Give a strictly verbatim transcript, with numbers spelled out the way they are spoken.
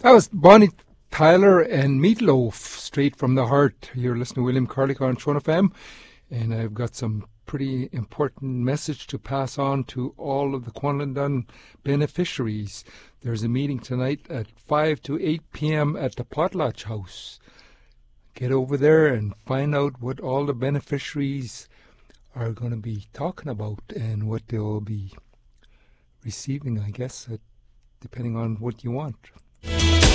That was Bonnie Tyler and Meatloaf, straight from the heart. You're listening to William Carlick on Tron F M, and I've got some pretty important message to pass on to all of the Quanlandon beneficiaries. There's a meeting tonight at five to eight p.m. at the Potlatch House. Get over there and find out what all the beneficiaries are going to be talking about and what they'll be receiving, I guess, depending on what you want.